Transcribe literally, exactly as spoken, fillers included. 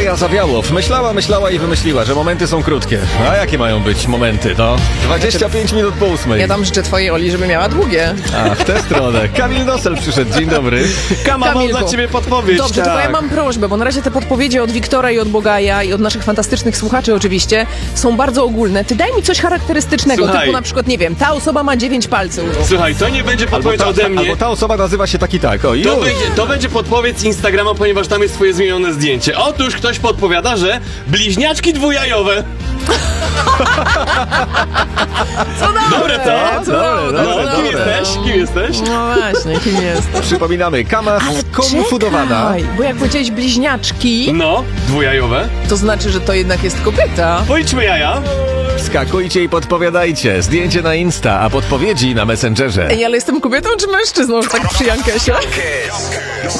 Maja Zawiałow myślała, myślała i wymyśliła, że momenty są krótkie. A jakie mają być momenty, no? dwadzieścia pięć minut po ósmej. Ja tam życzę twojej Oli, żeby miała długie. A, w tę stronę. Kamil Nosel przyszedł. Dzień dobry. Kama, mam Kamilku. dla ciebie podpowiedź. Dobrze, tak. tylko ja mam prośbę, bo na razie te podpowiedzi od Wiktora i od Bogaja i od naszych fantastycznych słuchaczy oczywiście są bardzo ogólne. Ty daj mi coś charakterystycznego, Słuchaj. typu na przykład, nie wiem, ta osoba ma dziewięć palców. Słuchaj, to nie będzie Albo podpowiedź ta, ode mnie. albo ta osoba nazywa się tak i tak. O, To już. będzie, to będzie podpowiedź z Instagrama, ponieważ tam jest twoje zmienione zdjęcie. Otóż ktoś podpowiada, że bliźniaczki dwujajowe. Co dobre, Dobre to? co Dobre, dobre, dobre, co No, kim dobre. jesteś? Kim jesteś? No właśnie, kim jest? Przypominamy, Kama skonfudowana. Czekaj, bo jak powiedziałeś bliźniaczki, No, dwujajowe. to znaczy, że to jednak jest kobieta. Policzmy jaja. Skakujcie i podpowiadajcie. Zdjęcie na Insta, a podpowiedzi na Messengerze. Ej, ale jestem kobietą czy mężczyzną, że tak przy Jankesie?